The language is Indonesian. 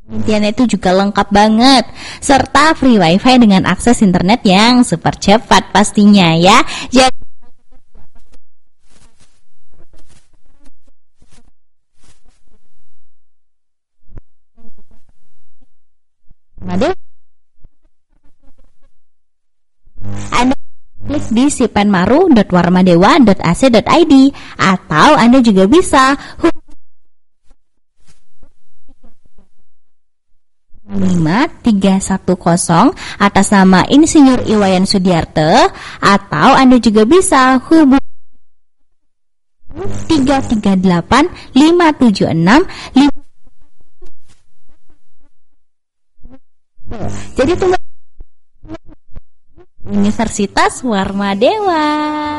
Penelitiannya itu juga lengkap banget, serta free wifi dengan akses internet yang super cepat pastinya ya. Jadi Anda klik di sipenmaru.warmadewa.ac.id atau Anda juga bisa 5310 atas nama Insinyur Iwayan Sudiarte, atau Anda juga bisa hubungi 338 576 5. Jadi tunggu Universitas Warmadewa.